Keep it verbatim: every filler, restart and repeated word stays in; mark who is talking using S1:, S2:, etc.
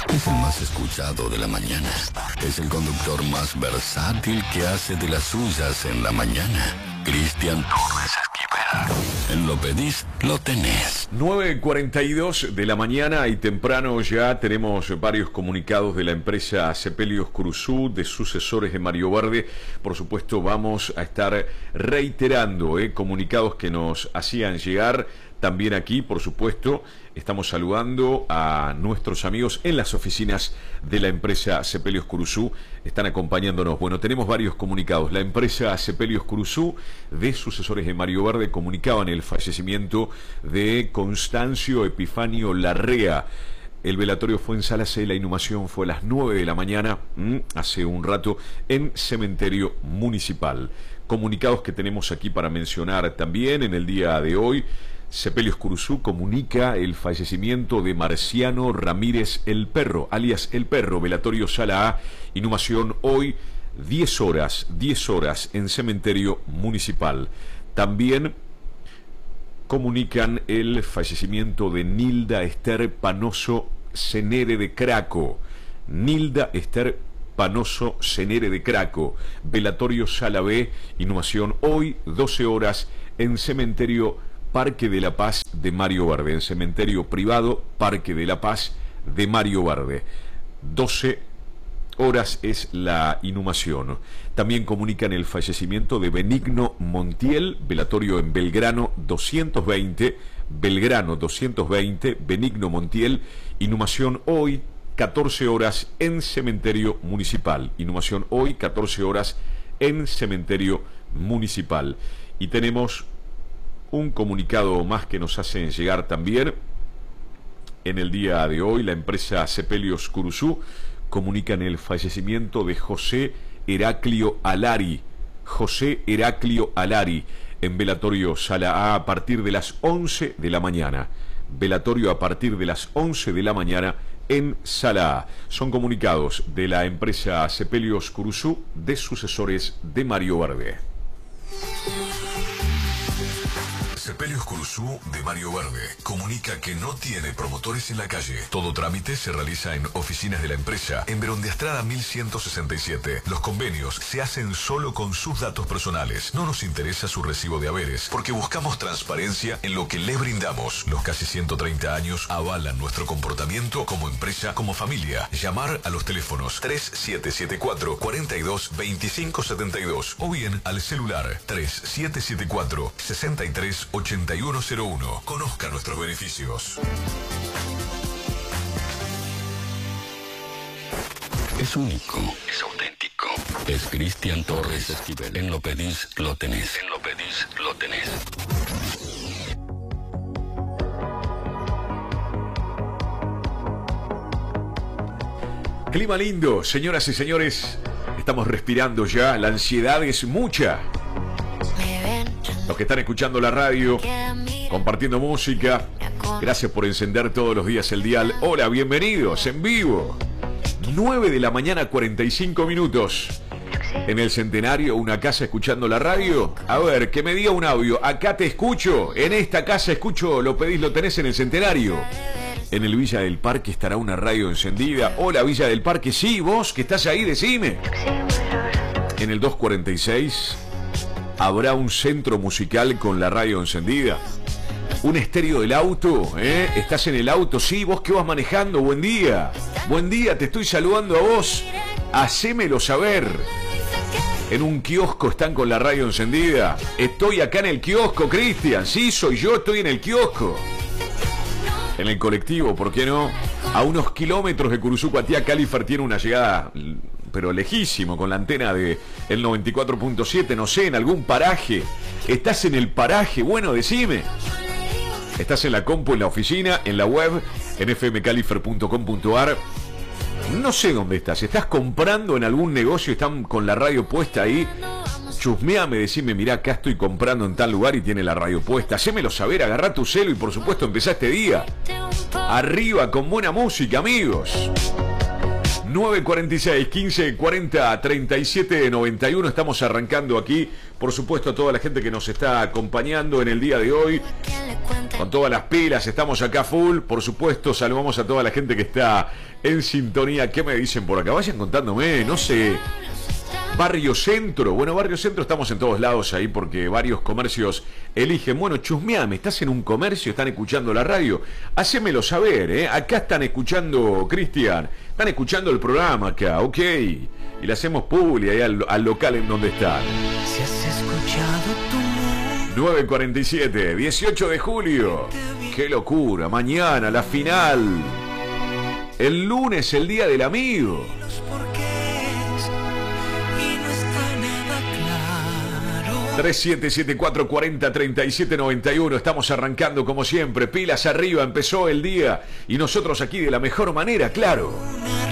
S1: Es el más escuchado de la mañana. Es el conductor más versátil que hace de las suyas en la mañana. Cristian Torres Esquivel. En Lo Pedís, Lo Tenés.
S2: nueve cuarenta y dos de la mañana y temprano ya tenemos varios comunicados de la empresa Sepelius Cruzú, de sucesores de Mario Verde. Por supuesto vamos a estar reiterando eh, comunicados que nos hacían llegar. También aquí, por supuesto, estamos saludando a nuestros amigos en las oficinas de la empresa Sepelius Cruzú. Están acompañándonos. Bueno, tenemos varios comunicados. La empresa Sepelius Cruzú, de sucesores de Mario Verde, comunicaban el fallecimiento de Constancio Epifanio Larrea. El velatorio fue en Sala C, la inhumación fue a las nueve de la mañana, mmm, hace un rato, en Cementerio Municipal. Comunicados que tenemos aquí para mencionar también en el día de hoy. Sepelius Cruzú comunica el fallecimiento de Marciano Ramírez El Perro, alias El Perro, velatorio Sala A, inhumación hoy, diez horas, diez horas en Cementerio Municipal. También comunican el fallecimiento de Nilda Esther Panoso Cenere de Craco. Nilda Esther Panoso Cenere de Craco, velatorio Sala B, inhumación hoy, doce horas en Cementerio Parque de la Paz de Mario Verde, en cementerio privado Parque de la Paz de Mario Verde. doce horas es la inhumación. También comunican el fallecimiento de Benigno Montiel, velatorio en Belgrano doscientos veinte, Belgrano doscientos veinte, Benigno Montiel, inhumación hoy, catorce horas en cementerio municipal. Inhumación hoy, catorce horas en cementerio municipal. Y tenemos un comunicado más que nos hacen llegar también. En el día de hoy, la empresa Sepelius Cruzú comunican el fallecimiento de José Heraclio Alari. José Heraclio Alari, en velatorio Sala A a partir de las once de la mañana. Velatorio a partir de las once de la mañana en Sala A. Son comunicados de la empresa Sepelius Cruzú, de sucesores de Mario Verde.
S3: Sepelius Cruzú de Mario Verde comunica que no tiene promotores en la calle. Todo trámite se realiza en oficinas de la empresa en Verón de Estrada mil ciento sesenta y siete. Los convenios se hacen solo con sus datos personales. No nos interesa su recibo de haberes, porque buscamos transparencia en lo que le brindamos. Los casi ciento treinta años avalan nuestro comportamiento como empresa, como familia. Llamar a los teléfonos tres siete siete cuatro, cuatro dos, dos cinco siete dos o bien al celular tres siete siete cuatro, seis tres ochenta y uno cero uno. Conozca nuestros beneficios.
S1: Es único, es auténtico. Es Cristian Torres Esquivel. En Lo Pedís, Lo Tenés. En Lo Pedís, Lo Tenés.
S2: Clima lindo, señoras y señores. Estamos respirando ya. La ansiedad es mucha. Los que están escuchando la radio, compartiendo música, gracias por encender todos los días el dial. Hola, bienvenidos en vivo. nueve de la mañana, cuarenta y cinco minutos. En el Centenario, una casa escuchando la radio. A ver, que me diga un audio. Acá te escucho, en esta casa escucho, Lo Pedís, Lo Tenés en el Centenario. En el Villa del Parque estará una radio encendida. Hola, Villa del Parque. Sí, vos que estás ahí, decime. En el doscientos cuarenta y seis... habrá un centro musical con la radio encendida. Un estéreo del auto, ¿eh? ¿Estás en el auto? Sí, vos que vas manejando, buen día. Buen día, te estoy saludando a vos. Hacémelo saber. En un kiosco están con la radio encendida. Estoy acá en el kiosco, Cristian. Sí, soy yo, estoy en el kiosco. En el colectivo, ¿por qué no? A unos kilómetros de Curuzú, Tía Califar tiene una llegada, pero lejísimo, con la antena de el noventa y cuatro punto siete, no sé, en algún paraje. ¿Estás en el paraje? Bueno, decime. ¿Estás en la compu, en la oficina, en la web, en f m califer punto com punto a r? No sé dónde estás. ¿Estás comprando en algún negocio? ¿Están con la radio puesta ahí? Chusmeame, decime, mirá, acá estoy comprando en tal lugar y tiene la radio puesta. Hacémelo saber, agarrá tu celu y por supuesto empezá este día. Arriba con buena música, amigos. nueve cuarenta y seis, quince cuarenta, treinta y siete noventa y uno. Estamos arrancando aquí. Por supuesto, a toda la gente que nos está acompañando en el día de hoy. Con todas las pilas, estamos acá full. Por supuesto, saludamos a toda la gente que está en sintonía. ¿Qué me dicen por acá? Vayan contándome, no sé. Barrio Centro. Bueno, Barrio Centro estamos en todos lados ahí porque varios comercios eligen. Bueno, chusmeame, ¿estás en un comercio? ¿Están escuchando la radio? Hacémelo saber, ¿eh? Acá están escuchando, Cristian. Están escuchando el programa acá, ok. Y le hacemos publi ahí al, al local en donde están.
S4: Si has escuchado tu
S2: nueve cuarenta y siete, dieciocho de julio. ¡Qué locura! Mañana, la final. El lunes, el día del amigo. tres siete siete cuatro cuarenta treinta y siete noventa y uno. Estamos arrancando como siempre. Pilas arriba, empezó el día. Y nosotros aquí de la mejor manera, claro.